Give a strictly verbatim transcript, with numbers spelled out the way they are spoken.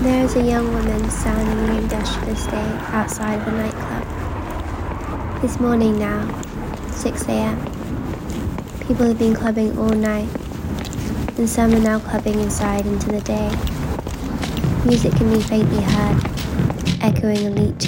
There is a young woman standing in an industrial estate outside of a nightclub. It's morning now, six a.m. People have been clubbing all night, and some are now clubbing inside into the day. Music can be faintly heard, echoing elite